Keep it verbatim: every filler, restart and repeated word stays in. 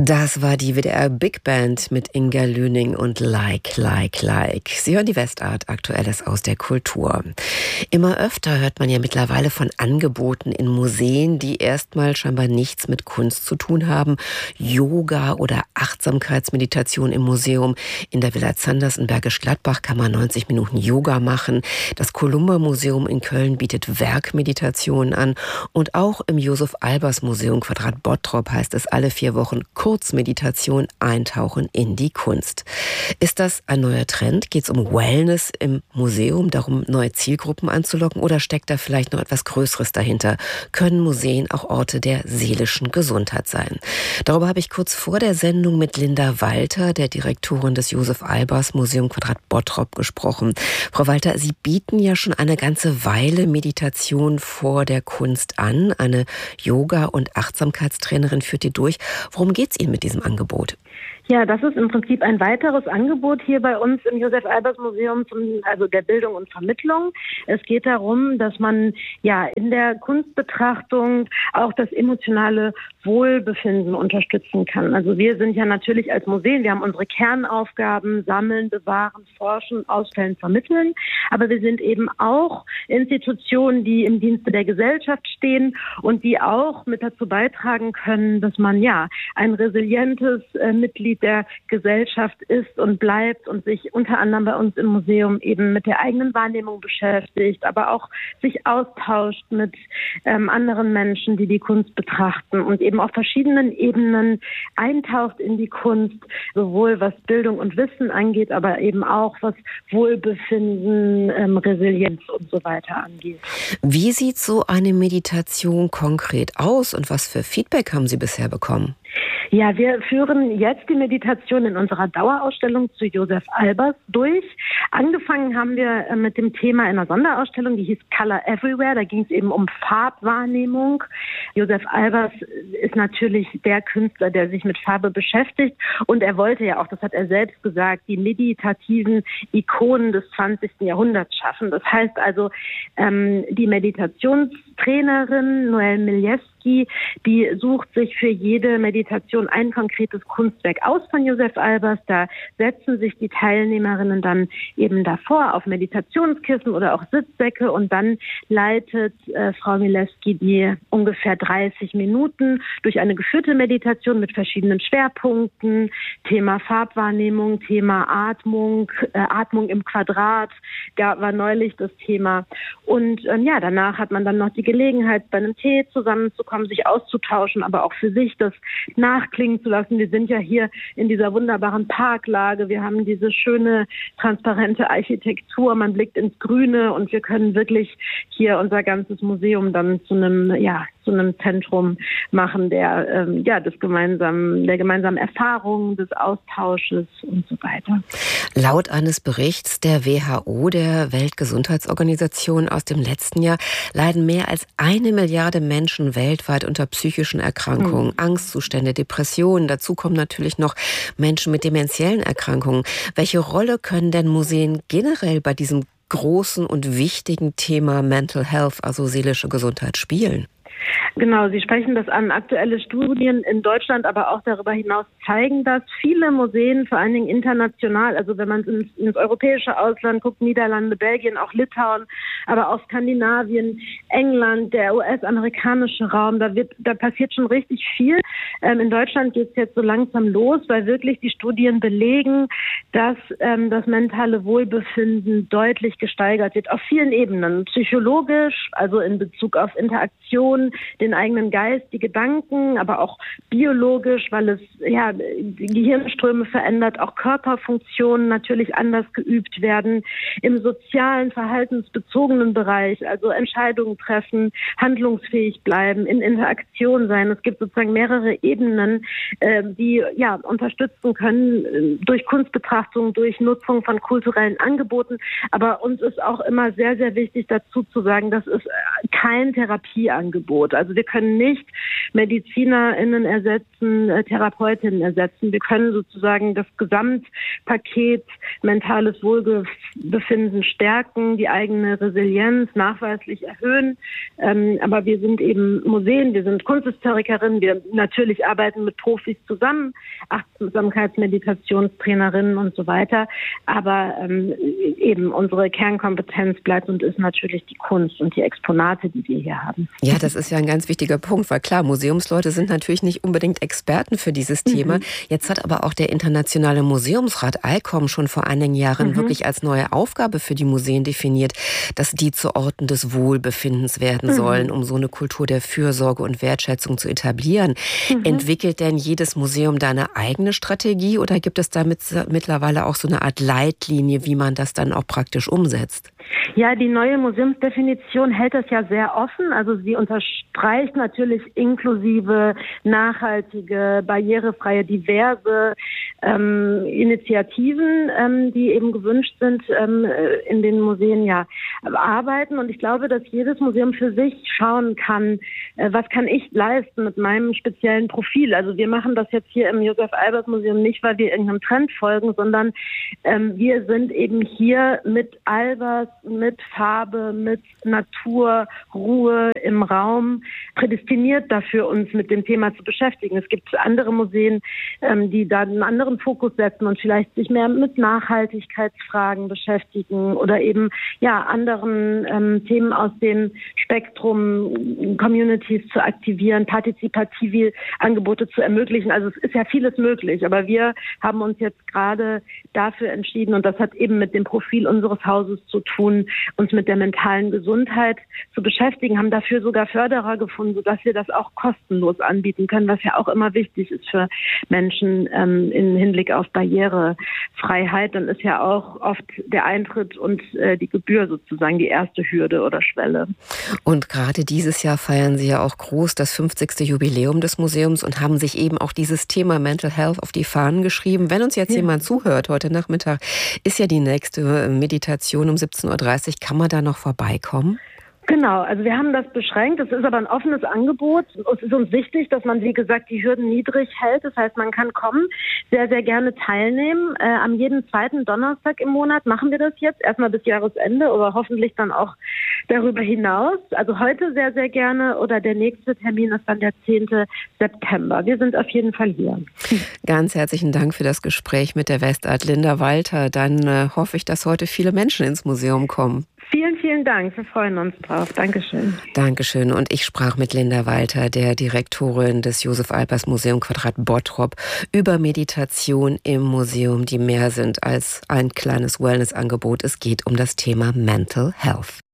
Das war die W D R Big Band mit Inga Lüning und Like, Like, Like. Sie hören die Westart, Aktuelles aus der Kultur. Immer öfter hört man ja mittlerweile von Angeboten in Museen, die erstmal scheinbar nichts mit Kunst zu tun haben. Yoga oder Achtsamkeitsmeditation im Museum. In der Villa Zanders in Bergisch Gladbach kann man neunzig Minuten Yoga machen. Das Columba Museum in Köln bietet Werkmeditationen an. Und auch im Josef-Albers-Museum Quadrat Bottrop heißt es alle vier Wochen Kurzmeditation, eintauchen in die Kunst. Ist das ein neuer Trend? Geht es um Wellness im Museum, darum neue Zielgruppen anzulocken, oder steckt da vielleicht noch etwas Größeres dahinter? Können Museen auch Orte der seelischen Gesundheit sein? Darüber habe ich kurz vor der Sendung mit Linda Walter, der Direktorin des Josef-Albers-Museum Quadrat Bottrop, gesprochen. Frau Walter, Sie bieten ja schon eine ganze Weile Meditation vor der Kunst an. Eine Yoga- und Achtsamkeitstrainerin führt die durch. Worum geht es Ihnen mit diesem Angebot? Ja, das ist im Prinzip ein weiteres Angebot hier bei uns im Josef-Albers-Museum, zum, also der Bildung und Vermittlung. Es geht darum, dass man ja in der Kunstbetrachtung auch das emotionale Wohlbefinden unterstützen kann. Also wir sind ja natürlich als Museen, wir haben unsere Kernaufgaben, sammeln, bewahren, forschen, ausstellen, vermitteln. Aber wir sind eben auch Institutionen, die im Dienste der Gesellschaft stehen und die auch mit dazu beitragen können, dass man ja ein resilientes äh, Mitglied der Gesellschaft ist und bleibt und sich unter anderem bei uns im Museum eben mit der eigenen Wahrnehmung beschäftigt, aber auch sich austauscht mit ähm, anderen Menschen, die die Kunst betrachten und eben auf verschiedenen Ebenen eintaucht in die Kunst, sowohl was Bildung und Wissen angeht, aber eben auch was Wohlbefinden, ähm, Resilienz und so weiter angeht. Wie sieht so eine Meditation konkret aus und was für Feedback haben Sie bisher bekommen? Ja, wir führen jetzt die Meditation in unserer Dauerausstellung zu Josef Albers durch. Angefangen haben wir mit dem Thema in einer Sonderausstellung, die hieß Color Everywhere. Da ging es eben um Farbwahrnehmung. Josef Albers ist natürlich der Künstler, der sich mit Farbe beschäftigt. Und er wollte ja auch, das hat er selbst gesagt, die meditativen Ikonen des zwanzigsten Jahrhunderts schaffen. Das heißt also, ähm, die Meditationstrainerin Noelle Milewski, die sucht sich für jede Meditation ein konkretes Kunstwerk aus von Josef Albers. Da setzen sich die Teilnehmerinnen dann eben davor auf Meditationskissen oder auch Sitzsäcke und dann leitet äh, Frau Milewski die ungefähr dreißig Minuten durch eine geführte Meditation mit verschiedenen Schwerpunkten, Thema Farbwahrnehmung, Thema Atmung, äh, Atmung im Quadrat, da war neulich das Thema. Und ähm, ja, danach hat man dann noch die Gelegenheit, bei einem Tee zusammenzukommen, sich auszutauschen, aber auch für sich das nachklingen zu lassen. Wir sind ja hier in dieser wunderbaren Parklage. Wir haben diese schöne, transparente Architektur. Man blickt ins Grüne und wir können wirklich hier unser ganzes Museum dann zu einem, ja, zu einem Zentrum machen, der, ähm, ja, des gemeinsamen, der gemeinsamen Erfahrungen, des Austausches und so weiter. Laut eines Berichts der W H O, der Weltgesundheitsorganisation aus dem letzten Jahr, leiden mehr als eine Milliarde Menschen weltweit unter psychischen Erkrankungen, mhm. Angstzustände, Depressionen. Dazu kommen natürlich noch Menschen mit dementiellen Erkrankungen. Welche Rolle können denn Museen generell bei diesem großen und wichtigen Thema Mental Health, also seelische Gesundheit, spielen? Genau, Sie sprechen das an. Aktuelle Studien in Deutschland, aber auch darüber hinaus zeigen das. Viele Museen, vor allen Dingen international, also wenn man ins, ins europäische Ausland guckt, Niederlande, Belgien, auch Litauen, aber auch Skandinavien, England, der U S-amerikanische Raum, da wird, da passiert schon richtig viel. Ähm, in Deutschland geht es jetzt so langsam los, weil wirklich die Studien belegen, dass ähm, das mentale Wohlbefinden deutlich gesteigert wird, auf vielen Ebenen. Psychologisch, also in Bezug auf Interaktion, den eigenen Geist, die Gedanken, aber auch biologisch, weil es ja die Gehirnströme verändert, auch Körperfunktionen natürlich anders geübt werden, im sozialen, verhaltensbezogenen Bereich, also Entscheidungen treffen, handlungsfähig bleiben, in Interaktion sein. Es gibt sozusagen mehrere Ebenen, äh, die ja unterstützen können äh, durch Kunstbetrachtung, durch Nutzung von kulturellen Angeboten. Aber uns ist auch immer sehr, sehr wichtig dazu zu sagen, das ist kein Therapieangebot. Angebot. Also wir können nicht MedizinerInnen ersetzen, äh, Therapeutinnen ersetzen. Wir können sozusagen das Gesamtpaket mentales Wohlbefinden stärken, die eigene Resilienz nachweislich erhöhen. Ähm, aber wir sind eben Museen, wir sind Kunsthistorikerinnen, wir natürlich arbeiten mit Profis zusammen, Achtsamkeitsmeditationstrainerinnen und so weiter. Aber ähm, eben unsere Kernkompetenz bleibt und ist natürlich die Kunst und die Exponate, die wir hier haben. Ja, das ist ja ein ganz wichtiger Punkt, weil klar, Museumsleute sind natürlich nicht unbedingt Experten für dieses mhm. Thema. Jetzt hat aber auch der Internationale Museumsrat I C O M schon vor einigen Jahren mhm. wirklich als neue Aufgabe für die Museen definiert, dass die zu Orten des Wohlbefindens werden mhm. sollen, um so eine Kultur der Fürsorge und Wertschätzung zu etablieren. Mhm. Entwickelt denn jedes Museum da eine eigene Strategie oder gibt es damit mittlerweile auch so eine Art Leitlinie, wie man das dann auch praktisch umsetzt? Ja, die neue Museumsdefinition hält das ja sehr offen. Also sie unterstreicht natürlich inklusive, nachhaltige, barrierefreie, diverse ähm, Initiativen, ähm, die eben gewünscht sind, ähm, in den Museen ja arbeiten. Und ich glaube, dass jedes Museum für sich schauen kann, äh, was kann ich leisten mit meinem speziellen Profil. Also wir machen das jetzt hier im Josef-Albers-Museum nicht, weil wir irgendeinem Trend folgen, sondern ähm, wir sind eben hier mit Albers, mit Farbe, mit Natur, Ruhe im Raum prädestiniert dafür, uns mit dem Thema zu beschäftigen. Es gibt andere Museen, ähm, die da einen anderen Fokus setzen und vielleicht sich mehr mit Nachhaltigkeitsfragen beschäftigen oder eben ja anderen ähm, Themen aus dem Spektrum, Communities zu aktivieren, partizipative Angebote zu ermöglichen. Also es ist ja vieles möglich, aber wir haben uns jetzt gerade dafür entschieden und das hat eben mit dem Profil unseres Hauses zu tun, uns mit der mentalen Gesundheit zu beschäftigen, haben dafür sogar Förderer gefunden, sodass wir das auch kostenlos anbieten können, was ja auch immer wichtig ist für Menschen ähm, im Hinblick auf Barrierefreiheit. Dann ist ja auch oft der Eintritt und äh, die Gebühr sozusagen die erste Hürde oder Schwelle. Und gerade dieses Jahr feiern Sie ja auch groß das fünfzigste Jubiläum des Museums und haben sich eben auch dieses Thema Mental Health auf die Fahnen geschrieben. Wenn uns jetzt ja. jemand zuhört heute Nachmittag, ist ja die nächste Meditation um siebzehn Uhr dreißig. Kann man da noch vorbeikommen? Genau, also wir haben das beschränkt. Es ist aber ein offenes Angebot. Es ist uns wichtig, dass man, wie gesagt, die Hürden niedrig hält. Das heißt, man kann kommen, sehr, sehr gerne teilnehmen. Äh, am jeden zweiten Donnerstag im Monat machen wir das jetzt, erstmal bis Jahresende oder hoffentlich dann auch darüber hinaus. Also heute sehr, sehr gerne oder der nächste Termin ist dann der zehnten September. Wir sind auf jeden Fall hier. Ganz herzlichen Dank für das Gespräch mit der Westart Linda Walter. Dann äh, hoffe ich, dass heute viele Menschen ins Museum kommen. Vielen, vielen Dank. Wir freuen uns drauf. Dankeschön. Dankeschön. Und ich sprach mit Linda Walter, der Direktorin des Josef-Albers-Museum Quadrat Bottrop, über Meditation im Museum, die mehr sind als ein kleines Wellness-Angebot. Es geht um das Thema Mental Health.